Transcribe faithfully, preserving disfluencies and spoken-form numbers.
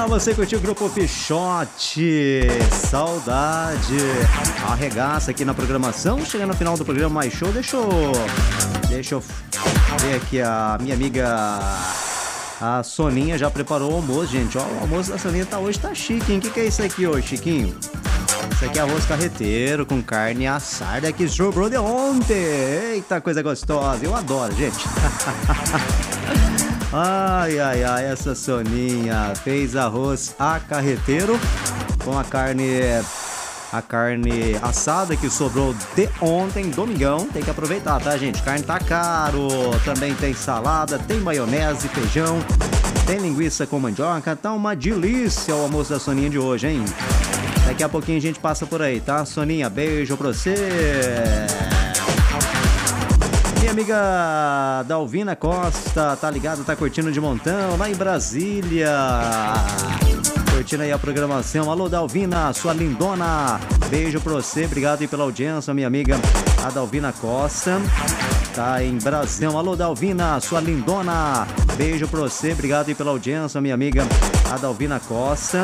Ah, você curtiu o Grupo Pichote, saudade. Arregaça aqui na programação. Chegando no final do programa mais show, deixa eu, deixa eu ver aqui a minha amiga... A Soninha já preparou o almoço, gente. Ó, o almoço da Soninha tá, hoje tá chique, hein? O que, que é isso aqui hoje, Chiquinho? Isso aqui é arroz carreteiro com carne assada que sobrou de ontem. Eita, coisa gostosa. Eu adoro, gente. Ai, ai, ai, essa Soninha fez arroz a carreteiro com a carne... A carne assada que sobrou de ontem, domingão. Tem que aproveitar, tá, gente? Carne tá caro. Também tem salada, tem maionese, feijão, tem linguiça com mandioca. Tá uma delícia o almoço da Soninha de hoje, hein? Daqui a pouquinho a gente passa por aí, tá? Soninha, beijo pra você. Minha amiga Dalvina Costa, tá ligada, tá curtindo de montão lá em Brasília. Curtindo aí a programação. Alô, Dalvina, sua lindona. Beijo pra você, obrigado aí pela audiência, minha amiga a Dalvina Costa. Tá em Brasil. Alô, Dalvina, sua lindona. Beijo pra você, obrigado aí pela audiência, minha amiga a Dalvina Costa.